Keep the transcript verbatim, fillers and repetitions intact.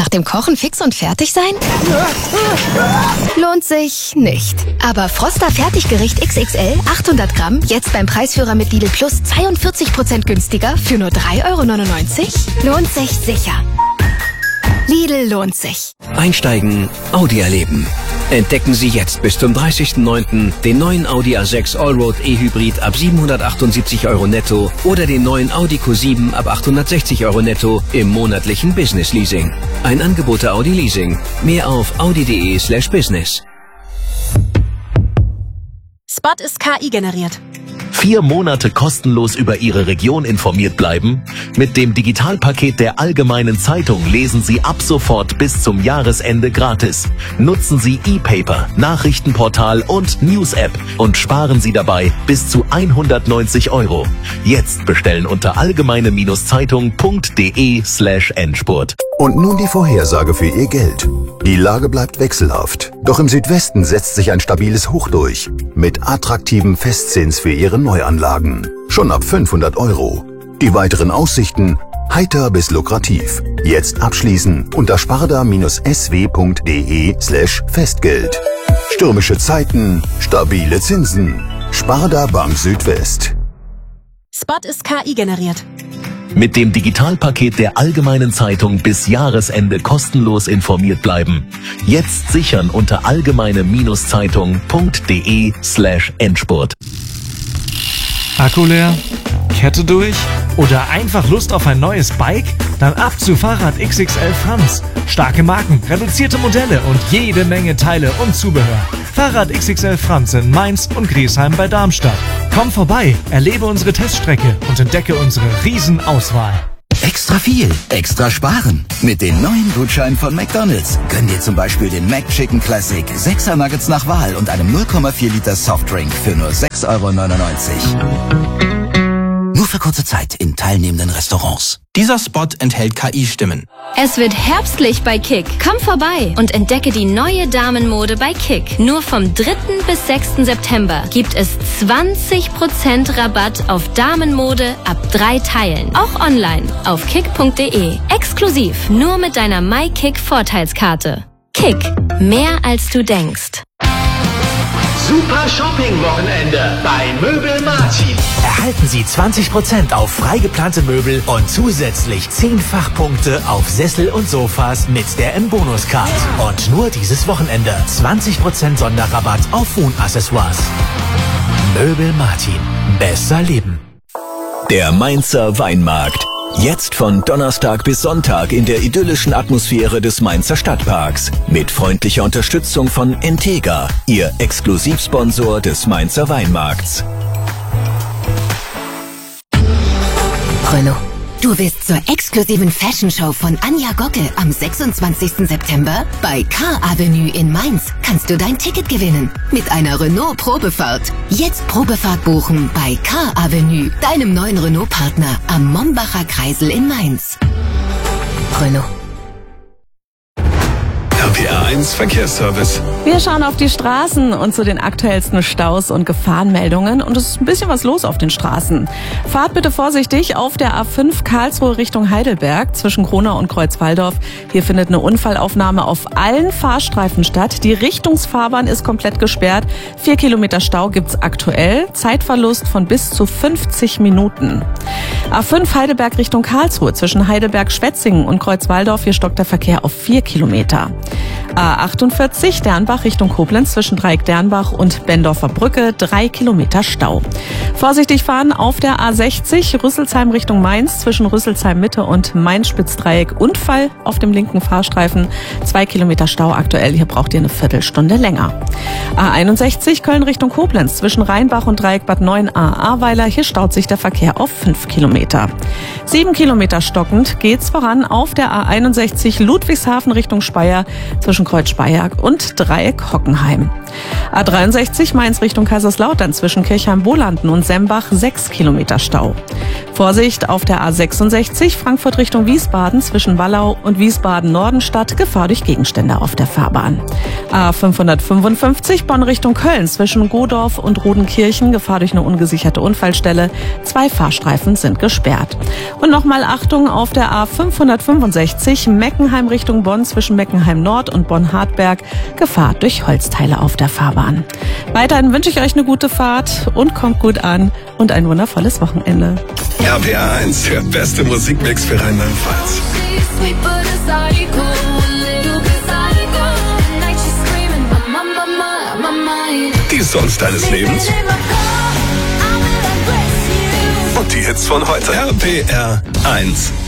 Nach dem Kochen fix und fertig sein? Lohnt sich nicht. Aber Froster Fertiggericht X X L achthundert Gramm jetzt beim Preisführer mit Lidl Plus zweiundvierzig Prozent günstiger für nur drei Euro neunundneunzig? Lohnt sich sicher. Lidl lohnt sich. Einsteigen, Audi erleben. Entdecken Sie jetzt bis zum dreißigsten neunten den neuen Audi A sechs Allroad E-Hybrid ab siebenhundertachtundsiebzig Euro netto oder den neuen Audi Q sieben ab achthundertsechzig Euro netto im monatlichen Business Leasing. Ein Angebot der Audi Leasing. Mehr auf audi.de slash business. Spot ist K I generiert. Vier Monate kostenlos über Ihre Region informiert bleiben? Mit dem Digitalpaket der Allgemeinen Zeitung lesen Sie ab sofort bis zum Jahresende gratis. Nutzen Sie E-Paper, Nachrichtenportal und News-App und sparen Sie dabei bis zu hundertneunzig Euro. Jetzt bestellen unter allgemeine-zeitung.de slash Endspurt. Und nun die Vorhersage für Ihr Geld. Die Lage bleibt wechselhaft. Doch im Südwesten setzt sich ein stabiles Hoch durch. Mit attraktiven Festzins für Ihre Neuanlagen. Schon ab fünfhundert Euro. Die weiteren Aussichten heiter bis lukrativ. Jetzt abschließen unter sparda-sw.de slash Festgeld. Stürmische Zeiten, stabile Zinsen. Sparda Bank Südwest. Spot ist K I generiert. Mit dem Digitalpaket der Allgemeinen Zeitung bis Jahresende kostenlos informiert bleiben. Jetzt sichern unter allgemeine-zeitung.de slash Endspurt. Akku leer? Kette durch? Oder einfach Lust auf ein neues Bike? Dann ab zu Fahrrad X X L Franz. Starke Marken, reduzierte Modelle und jede Menge Teile und Zubehör. Fahrrad X X L Franz in Mainz und Griesheim bei Darmstadt. Komm vorbei, erlebe unsere Teststrecke und entdecke unsere Riesenauswahl. Extra viel, extra sparen. Mit den neuen Gutscheinen von McDonald's. Gönn dir zum Beispiel den McChicken Classic, sechser Nuggets nach Wahl und einem null Komma vier Liter Softdrink für nur sechs Euro neunundneunzig. Nur für kurze Zeit in teilnehmenden Restaurants. Dieser Spot enthält K I-Stimmen. Es wird herbstlich bei Kick. Komm vorbei und entdecke die neue Damenmode bei Kick. Nur vom dritten bis sechsten September gibt es zwanzig Prozent Rabatt auf Damenmode ab drei Teilen. Auch online auf kick punkt de. Exklusiv nur mit deiner MyKick-Vorteilskarte. Kick. Mehr als du denkst. Super Shopping-Wochenende bei Möbel Martin. Erhalten Sie zwanzig Prozent auf freigeplante Möbel und zusätzlich zehn Fachpunkte auf Sessel und Sofas mit der M-Bonus-Card. Und nur dieses Wochenende zwanzig Prozent Sonderrabatt auf Wohnaccessoires. Möbel Martin. Besser leben. Der Mainzer Weinmarkt. Jetzt von Donnerstag bis Sonntag in der idyllischen Atmosphäre des Mainzer Stadtparks. Mit freundlicher Unterstützung von Entega, Ihr Exklusivsponsor des Mainzer Weinmarkts. Renault. Du willst zur exklusiven Fashion Show von Anja Gocke am sechsundzwanzigsten September bei Car Avenue in Mainz. Kannst du dein Ticket gewinnen mit einer Renault Probefahrt. Jetzt Probefahrt buchen bei Car Avenue, deinem neuen Renault-Partner am Mombacher Kreisel in Mainz. Renault. R P R eins Verkehrsservice. Wir schauen auf die Straßen und zu den aktuellsten Staus und Gefahrenmeldungen. Und es ist ein bisschen was los auf den Straßen. Fahrt bitte vorsichtig auf der A fünf Karlsruhe Richtung Heidelberg zwischen Kronau und Kreuzwaldorf. Hier findet eine Unfallaufnahme auf allen Fahrstreifen statt. Die Richtungsfahrbahn ist komplett gesperrt. Vier Kilometer Stau gibt's aktuell. Zeitverlust von bis zu fünfzig Minuten. A fünf Heidelberg Richtung Karlsruhe zwischen Heidelberg-Schwetzingen und Kreuzwaldorf. Hier stockt der Verkehr auf vier Kilometer. A achtundvierzig Dernbach Richtung Koblenz zwischen Dreieck Dernbach und Bendorfer Brücke, drei Kilometer Stau. Vorsichtig fahren auf der A sechzig Rüsselsheim Richtung Mainz zwischen Rüsselsheim Mitte und Mainz-Spitzdreieck. Unfall auf dem linken Fahrstreifen, zwei Kilometer Stau aktuell. Hier braucht ihr eine Viertelstunde länger. A einundsechzig Köln Richtung Koblenz zwischen Rheinbach und Dreieck Bad neun A Ahrweiler. Hier staut sich der Verkehr auf fünf Kilometer. Sieben Kilometer stockend geht's voran auf der A einundsechzig Ludwigshafen Richtung Speyer zwischen zwischen Kreuzspeyer und Dreieck-Hockenheim. A dreiundsechzig Mainz Richtung Kaiserslautern zwischen Kirchheim-Bolanden und Sembach sechs Kilometer Stau. Vorsicht auf der A sechsundsechzig Frankfurt Richtung Wiesbaden zwischen Wallau und Wiesbaden-Nordenstadt, Gefahr durch Gegenstände auf der Fahrbahn. A fünfhundertfünfundfünfzig Bonn Richtung Köln zwischen Godorf und Rodenkirchen, Gefahr durch eine ungesicherte Unfallstelle. Zwei Fahrstreifen sind gesperrt. Und nochmal Achtung auf der A fünfhundertfünfundsechzig Meckenheim Richtung Bonn zwischen Meckenheim Nord und Bonn-Hartberg, Gefahr durch Holzteile auf der Fahrbahn. Weiterhin wünsche ich euch eine gute Fahrt und kommt gut an und ein wundervolles Wochenende. R P R eins, der beste Musikmix für Rheinland-Pfalz. Die Songs deines Lebens und die Hits von heute. R P R eins.